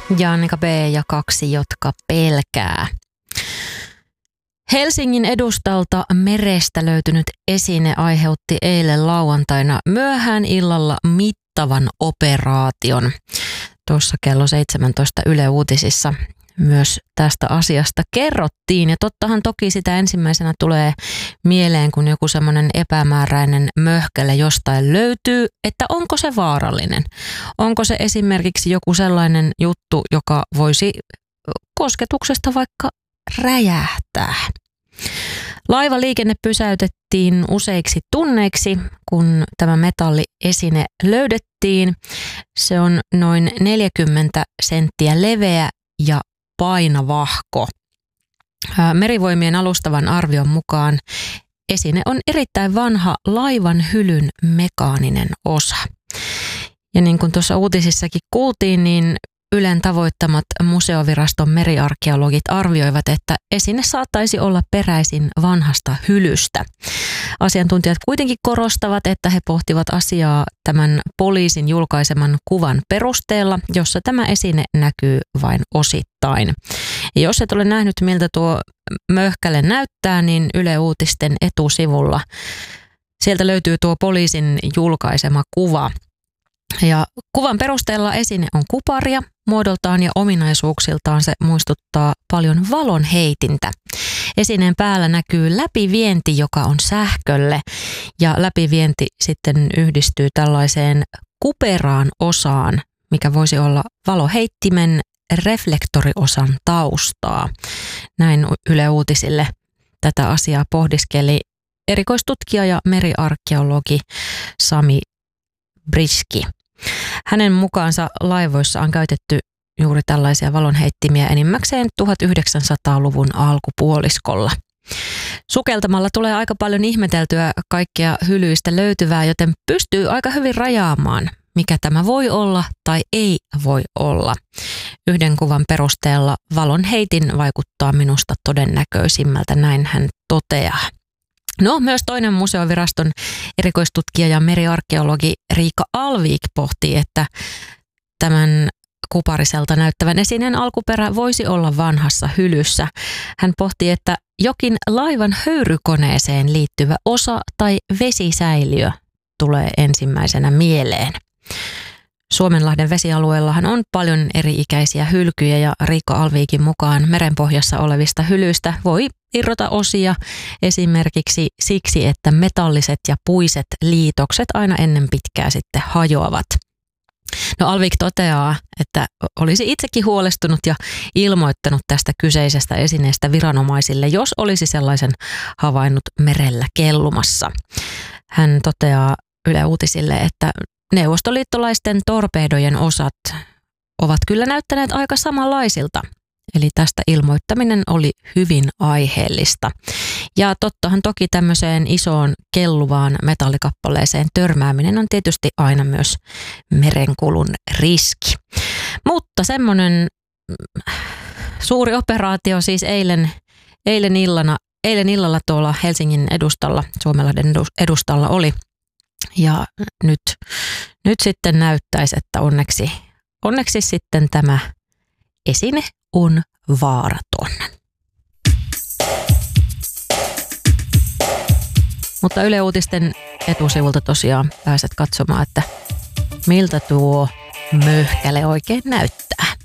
ja Annika B. ja 2, jotka pelkää. Helsingin edustalta merestä löytynyt esine aiheutti eilen lauantaina myöhään illalla mittavan operaation. Tuossa kello 17 Yle Uutisissa myös tästä asiasta kerrottiin. Ja tottahan toki sitä ensimmäisenä tulee mieleen, kun joku semmoinen epämääräinen möhkäle jostain löytyy, että onko se vaarallinen. Onko se esimerkiksi joku sellainen juttu, joka voisi kosketuksesta vaikka räjähtää. Laivaliikenne pysäytettiin useiksi tunneiksi, kun tämä metalliesine löydettiin. Se on noin 40 senttiä leveä ja painavahko. Merivoimien alustavan arvion mukaan esine on erittäin vanha laivan hylyn mekaaninen osa. Ja niin kuin tuossa uutisissakin kuultiin, niin Ylen tavoittamat museoviraston meriarkeologit arvioivat, että esine saattaisi olla peräisin vanhasta hylystä. Asiantuntijat kuitenkin korostavat, että he pohtivat asiaa tämän poliisin julkaiseman kuvan perusteella, jossa tämä esine näkyy vain osittain. Ja jos et ole nähnyt, miltä tuo möhkäle näyttää, niin Yle Uutisten etusivulla sieltä löytyy tuo poliisin julkaisema kuva. Ja kuvan perusteella esine on kuparia, muodoltaan ja ominaisuuksiltaan se muistuttaa paljon valon heitintä. Esineen päällä näkyy läpivienti, joka on sähkölle, ja läpivienti sitten yhdistyy tällaiseen kuperaan osaan, mikä voisi olla valoheittimen reflektoriosan taustaa. Näin Yle Uutisille tätä asiaa pohdiskeli erikoistutkija ja meriarkeologi Sami Briski. Hänen mukaansa laivoissa on käytetty juuri tällaisia valonheittimiä enimmäkseen 1900-luvun alkupuoliskolla. Sukeltamalla tulee aika paljon ihmeteltyä kaikkea hylyistä löytyvää, joten pystyy aika hyvin rajaamaan, mikä tämä voi olla tai ei voi olla. Yhden kuvan perusteella valonheitin vaikuttaa minusta todennäköisimmältä, näin hän toteaa. No, myös toinen museoviraston erikoistutkija ja meriarkeologi Riikka Alvik pohtii, että tämän kupariselta näyttävän esineen alkuperä voisi olla vanhassa hylyssä. Hän pohtii, että jokin laivan höyrykoneeseen liittyvä osa tai vesisäiliö tulee ensimmäisenä mieleen. Suomenlahden vesialueellahan on paljon eri-ikäisiä hylkyjä ja Riikka Alviikin mukaan merenpohjassa olevista hylyistä voi irrota osia esimerkiksi siksi, että metalliset ja puiset liitokset aina ennen pitkää sitten hajoavat. No, Alvik toteaa, että olisi itsekin huolestunut ja ilmoittanut tästä kyseisestä esineestä viranomaisille, jos olisi sellaisen havainnut merellä kellumassa. Hän toteaa Yle Uutisille, että neuvostoliittolaisten torpeedojen osat ovat kyllä näyttäneet aika samanlaisilta. Eli tästä ilmoittaminen oli hyvin aiheellista. Ja tottahan toki tämmöiseen isoon kelluvaan metallikappaleeseen törmääminen on tietysti aina myös merenkulun riski. Mutta semmoinen suuri operaatio siis eilen illalla tuolla Helsingin edustalla, Suomenlahden edustalla oli. Ja nyt sitten näyttäisi, että onneksi sitten tämä esine on vaaraton. Mutta Yle Uutisten etusivulta tosiaan pääset katsomaan, että miltä tuo möhkäle oikein näyttää.